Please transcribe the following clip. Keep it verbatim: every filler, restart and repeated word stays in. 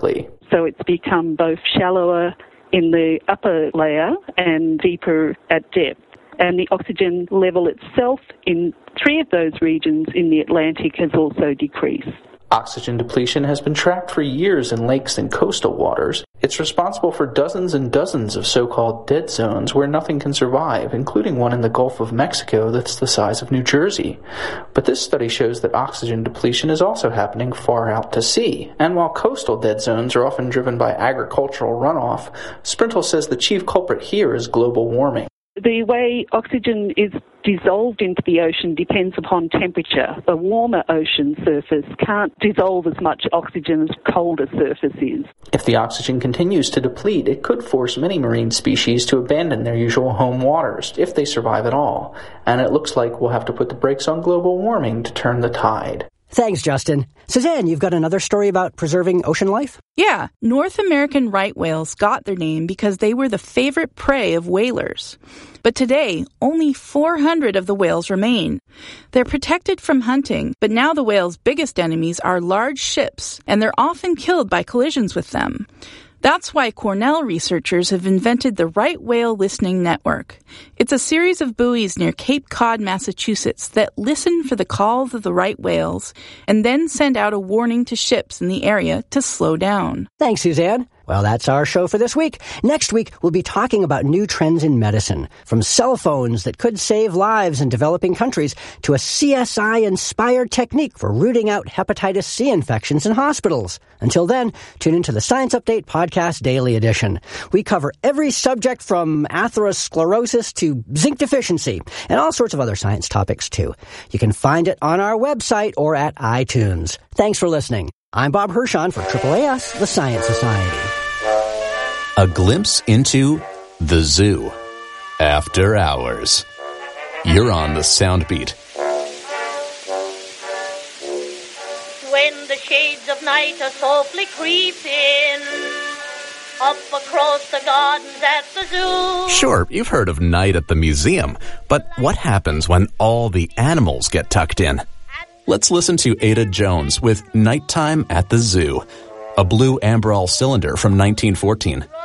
dramatically. So it's become both shallower in the upper layer and deeper at depth. And the oxygen level itself in three of those regions in the Atlantic has also decreased. Oxygen depletion has been tracked for years in lakes and coastal waters. It's responsible for dozens and dozens of so-called dead zones where nothing can survive, including one in the Gulf of Mexico that's the size of New Jersey. But this study shows that oxygen depletion is also happening far out to sea. And while coastal dead zones are often driven by agricultural runoff, Sprintle says the chief culprit here is global warming. The way oxygen is dissolved into the ocean depends upon temperature. A warmer ocean surface can't dissolve as much oxygen as a colder surface is. If the oxygen continues to deplete, it could force many marine species to abandon their usual home waters, if they survive at all. And it looks like we'll have to put the brakes on global warming to turn the tide. Thanks, Justin. Suzanne, you've got another story about preserving ocean life? Yeah, North American right whales got their name because they were the favorite prey of whalers. But today, only four hundred of the whales remain. They're protected from hunting, but now the whales' biggest enemies are large ships, and they're often killed by collisions with them. That's why Cornell researchers have invented the Right Whale Listening Network. It's a series of buoys near Cape Cod, Massachusetts that listen for the calls of the right whales and then send out a warning to ships in the area to slow down. Thanks, Suzanne. Well, that's our show for this week. Next week, we'll be talking about new trends in medicine, from cell phones that could save lives in developing countries to a C S I-inspired technique for rooting out hepatitis C infections in hospitals. Until then, tune into the Science Update Podcast Daily Edition. We cover every subject from atherosclerosis to zinc deficiency and all sorts of other science topics, too. You can find it on our website or at iTunes. Thanks for listening. I'm Bob Hirschon for Triple A S, the Science Society. A glimpse into the zoo. After hours. You're on the sound beat. When the shades of night are softly creeping up across the gardens at the zoo. Sure, you've heard of night at the museum, but what happens when all the animals get tucked in? Let's listen to Ada Jones with Nighttime at the Zoo, a blue Amberol cylinder from nineteen fourteen.